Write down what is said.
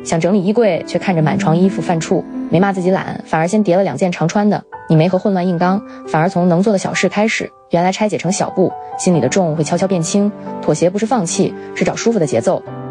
想整理衣柜，却看着满床衣服犯怵，没骂自己懒，反而先叠了2件常穿的。你没和混乱硬刚，反而从能做的小事开始，原来拆解成小步，心里的重会悄悄变轻。妥协不是放弃，是找舒服的节奏。